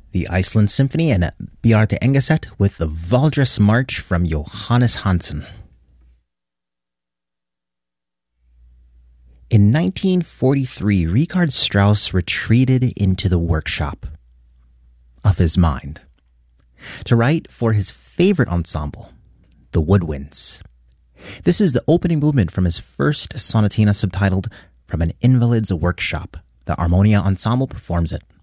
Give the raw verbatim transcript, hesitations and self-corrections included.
the Iceland Symphony and Bjarte Engeset with the Valdres March from Johannes Hansen. In nineteen forty-three, Richard Strauss retreated into the workshop of his mind to write for his favorite ensemble, the Woodwinds. This is the opening movement from his first sonatina subtitled From an Invalid's Workshop. The Armonia Ensemble performs it.